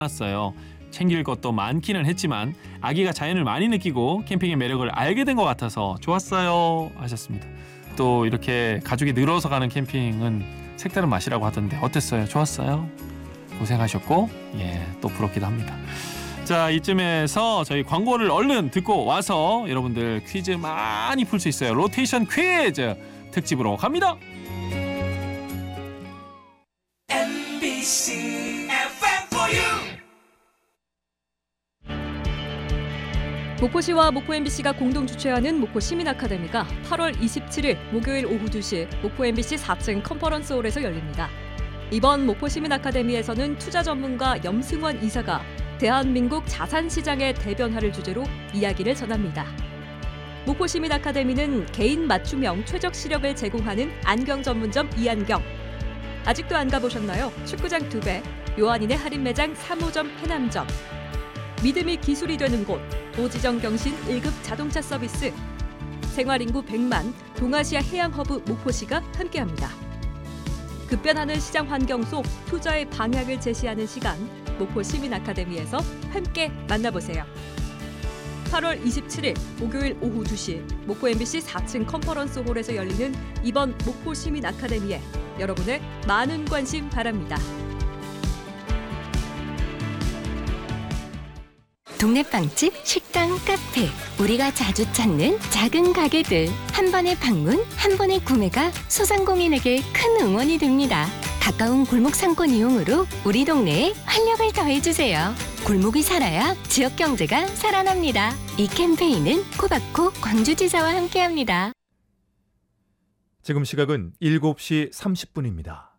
많았어요. 챙길 것도 많기는 했지만 아기가 자연을 많이 느끼고 캠핑의 매력을 알게 된 것 같아서 좋았어요 하셨습니다. 또 이렇게 가족이 늘어서 가는 캠핑은 색다른 맛이라고 하던데 어땠어요? 좋았어요? 고생하셨고 또 부럽기도 합니다. 자, 이쯤에서 저희 광고를 얼른 듣고 와서 여러분들 퀴즈 많이 풀 수 있어요. 로테이션 퀴즈 특집으로 갑니다. MBC FM for you. 목포시와 목포 MBC가 공동 주최하는 목포 시민 아카데미가 8월 27일 목요일 오후 2시 목포 MBC 4층 컨퍼런스홀에서 열립니다. 이번 목포 시민 아카데미에서는 투자 전문가 염승원 이사가 대한민국 자산시장의 대변화를 주제로 이야기를 전합니다. 목포 시민 아카데미는 개인 맞춤형 최적 시력을 제공하는 안경 전문점 이안경. 아직도 안 가보셨나요? 축구장 2배, 요한인의 할인 매장 3호점 해남점. 믿음이 기술이 되는 곳, 도지정 경신 1급 자동차 서비스. 생활인구 100만, 동아시아 해양허브 목포시가 함께합니다. 급변하는 시장 환경 속 투자의 방향을 제시하는 시간, 목포 시민 아카데미에서 함께 만나보세요. 8월 27일 목요일 오후 2시 목포 MBC 4층 컨퍼런스홀에서 열리는 이번 목포 시민 아카데미에 여러분의 많은 관심 바랍니다. 동네 빵집, 식당, 카페, 우리가 자주 찾는 작은 가게들. 한 번의 방문, 한 번의 구매가 소상공인에게 큰 응원이 됩니다. 가까운 골목 상권 이용으로 우리 동네에 활력을 더해주세요. 골목이 살아야 지역 경제가 살아납니다. 이 캠페인은 코바코 광주지사와 함께합니다. 지금 시각은 7시 30분입니다.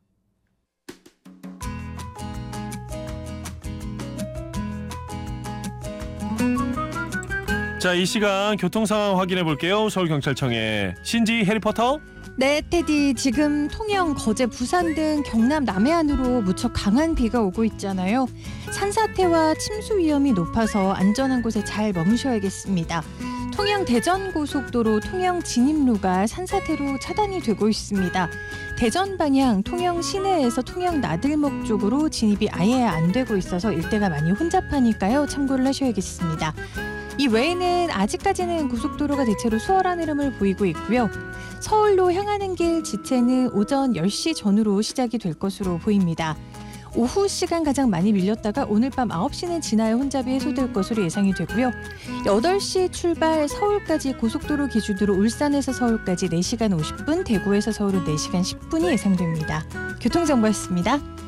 자, 이 시간 교통 상황 확인해 볼게요. 서울경찰청의 신지 해리포터. 네, 테디. 지금 통영, 거제, 부산 등 경남 남해안으로 무척 강한 비가 오고 있잖아요. 산사태와 침수 위험이 높아서 안전한 곳에 잘 머무셔야겠습니다. 통영 대전 고속도로 통영 진입로가 산사태로 차단이 되고 있습니다. 대전 방향 통영 시내에서 통영 나들목 쪽으로 진입이 아예 안 되고 있어서 일대가 많이 혼잡하니까요. 참고를 하셔야겠습니다. 이 외에는 아직까지는 고속도로가 대체로 수월한 흐름을 보이고 있고요. 서울로 향하는 길 지체는 오전 10시 전후로 시작이 될 것으로 보입니다. 오후 시간 가장 많이 밀렸다가 오늘 밤 9시는 지나야 혼잡이 해소될 것으로 예상이 되고요. 8시 출발 서울까지 고속도로 기준으로 울산에서 서울까지 4시간 50분, 대구에서 서울은 4시간 10분이 예상됩니다. 교통정보였습니다.